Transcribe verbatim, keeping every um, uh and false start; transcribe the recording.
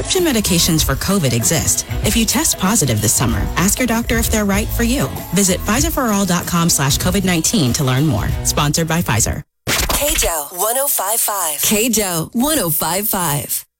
prescription medications for COVID exist. If you test positive this summer, ask your doctor if they're right for you. Visit Pfizerforall.com slash COVID-19 to learn more. Sponsored by Pfizer. K J O one oh five point five. K J O one oh five point five.